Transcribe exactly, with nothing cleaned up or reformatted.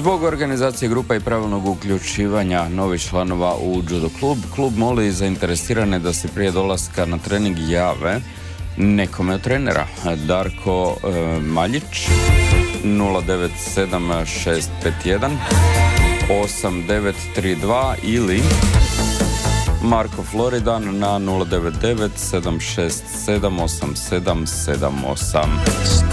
Zbog organizacije grupa i pravilnog uključivanja novih članova u judo klub, klub moli zainteresirane da se prije dolaska na trening jave nekome od trenera. Darko e, Maljić nula devet sedam šest pet jedan osam devet tri dva ili Marko Floridan na nula devet devet sedam šest sedam osam sedam sedam osam.